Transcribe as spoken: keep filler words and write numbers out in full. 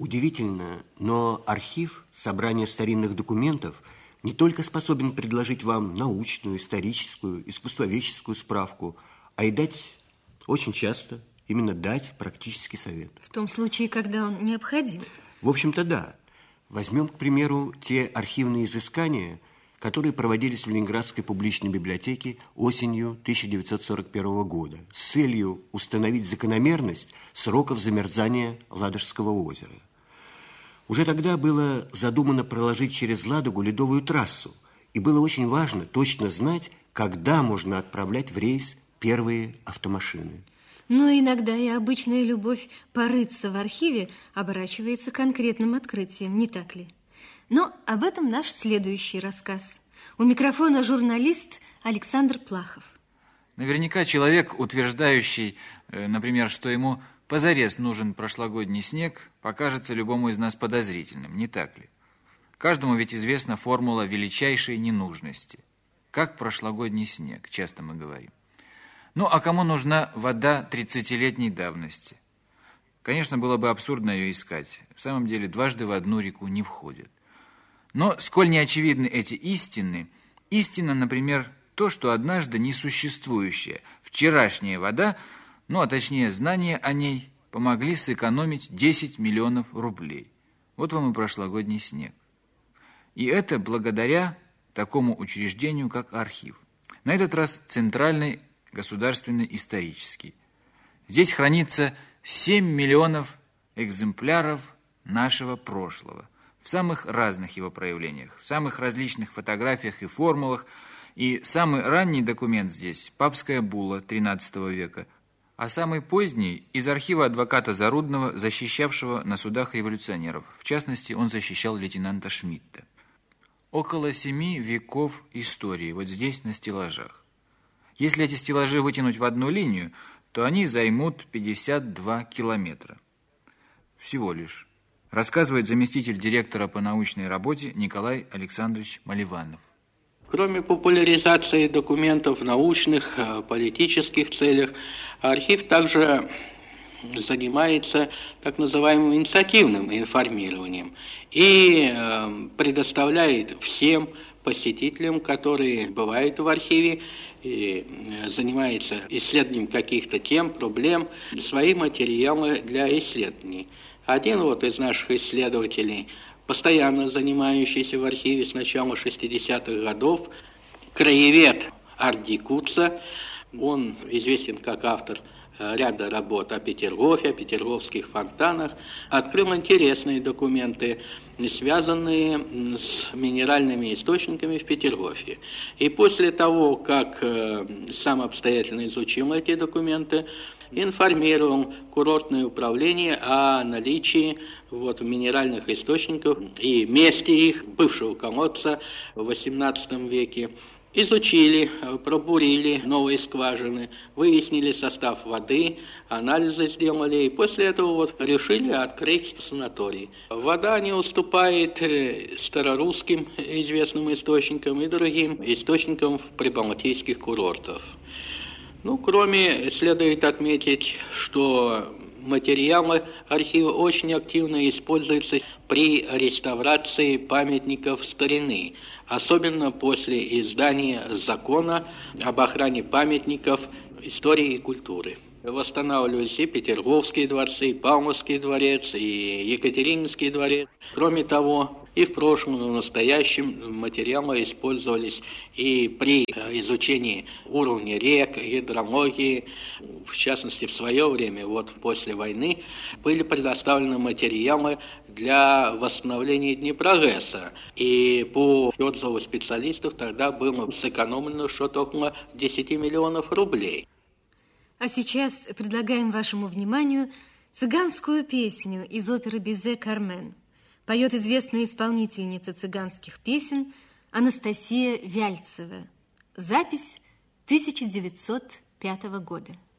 Удивительно, но архив, собрание старинных документов, не только способен предложить вам научную, историческую, искусствоведческую справку, а и дать очень часто, именно дать практический совет. В том случае, когда он необходим. В общем-то, да. Возьмем, к примеру, те архивные изыскания, которые проводились в Ленинградской публичной библиотеке осенью тысяча девятьсот сорок первого года с целью установить закономерность сроков замерзания Ладожского озера. Уже тогда было задумано проложить через Ладогу ледовую трассу, и было очень важно точно знать, когда можно отправлять в рейс первые автомашины. Но иногда и обычная любовь порыться в архиве оборачивается конкретным открытием, не так ли? Но об этом наш следующий рассказ. У микрофона журналист Александр Плахов. Наверняка человек, утверждающий, например, что ему позарез нужен прошлогодний снег, покажется любому из нас подозрительным, не так ли? Каждому ведь известна формула величайшей ненужности. Как прошлогодний снег, часто мы говорим. Ну, а кому нужна вода тридцатилетней давности? Конечно, было бы абсурдно ее искать. В самом деле, дважды в одну реку не входят. Но, сколь не очевидны эти истины, истина, например, то, что однажды несуществующая вчерашняя вода, ну, а точнее, знания о ней, помогли сэкономить десять миллионов рублей. Вот вам и прошлогодний снег. И это благодаря такому учреждению, как архив. На этот раз Центральный государственный исторический. Здесь хранится семь миллионов экземпляров нашего прошлого в самых разных его проявлениях, в самых различных фотографиях и формулах. И самый ранний документ здесь – папская булла тринадцатого века, а самый поздний – из архива адвоката Зарудного, защищавшего на судах революционеров. В частности, он защищал лейтенанта Шмидта. Около семи веков истории вот здесь на стеллажах. Если эти стеллажи вытянуть в одну линию, то они займут пятьдесят два километра. Всего лишь. Рассказывает заместитель директора по научной работе Николай Александрович Маливанов. Кроме популяризации документов в научных, политических целях, архив также занимается так называемым инициативным информированием и предоставляет всем посетителям, которые бывают в архиве, и занимается исследованием каких-то тем, проблем, свои материалы для исследований. Один вот из наших исследователей, постоянно занимающийся в архиве с начала шестидесятых годов, краевед Арди Куца, он известен как автор ряда работ о Петергофе, о петерговских фонтанах, открыл интересные документы, связанные с минеральными источниками в Петергофе. И после того, как э, сам обстоятельно изучил эти документы, информировал курортное управление о наличии вот, минеральных источников и месте их, бывшего колодца в восемнадцатом веке. Изучили, пробурили новые скважины, выяснили состав воды, анализы сделали, и после этого вот решили открыть санаторий. Вода не уступает старорусским известным источникам и другим источникам прибалтийских курортов. Ну, кроме, следует отметить, что материалы архива очень активно используются при реставрации памятников старины, особенно после издания закона об охране памятников истории и культуры. Восстанавливались и Петерговские дворцы, и Павловский дворец, и Екатерининский дворец. Кроме того, и в прошлом, и в настоящем материалы использовались и при изучении уровня рек, гидрологии. В частности, в свое время, вот после войны, были предоставлены материалы для восстановления Днепрогэса. И по отзыву специалистов тогда было сэкономлено что-то около десяти миллионов рублей. А сейчас предлагаем вашему вниманию цыганскую песню из оперы Бизе «Кармен». Поет известная исполнительница цыганских песен Анастасия Вяльцева. Запись тысяча девятьсот пятого года.